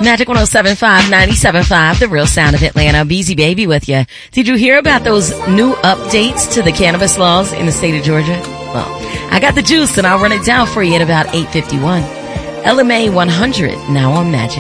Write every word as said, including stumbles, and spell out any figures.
Magic one oh seven point five, ninety-seven point five, the real sound of Atlanta. Beezy Baby with you. Did you hear about those new updates to the cannabis laws in the state of Georgia? Well, I got the juice and I'll run it down for you at about eight fifty-one. L M A one hundred, now on Magic.